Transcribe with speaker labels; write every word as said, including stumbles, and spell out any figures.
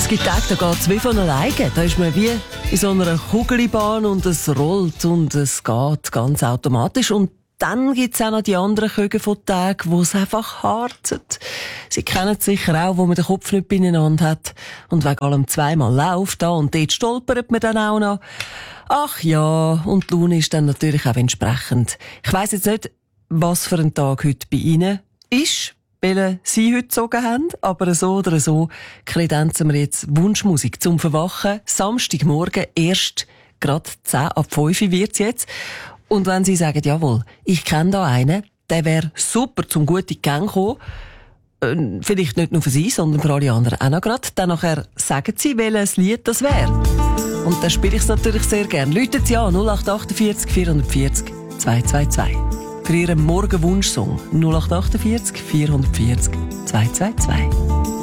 Speaker 1: Es gibt Tage, da geht es wie von alleine. Da ist man wie in so einer Kugelbahn und es rollt und es geht ganz automatisch. Und dann gibt es auch noch die anderen Köge von Tagen, wo es einfach harzt. Sie kennen es sicher auch, wo man den Kopf nicht beieinander hat und wegen allem zweimal läuft da und dort stolpert man dann auch noch. Ach ja, und die Laune ist dann natürlich auch entsprechend. Ich weiss jetzt nicht, was für ein Tag heute bei Ihnen ist, welchen Sie heute gezogen haben, aber so oder so kredenzen wir jetzt Wunschmusik zum Verwachen. Samstagmorgen, erst gerade zehn ab fünf wird's jetzt. Und wenn Sie sagen, jawohl, ich kenne da einen, der wäre super zum guten Gang kommen, äh, vielleicht nicht nur für Sie, sondern für alle anderen auch noch gerade, dann nachher sagen Sie, welches Lied das wäre. Und dann spiele ich es natürlich sehr gern. Läuten Sie an, null acht achtundvierzig vierhundertvierzig zweihundertzweiundzwanzig. Für Ihren Morgenwunschsong null acht achtundvierzig vierhundertvierzig zweihundertzweiundzwanzig.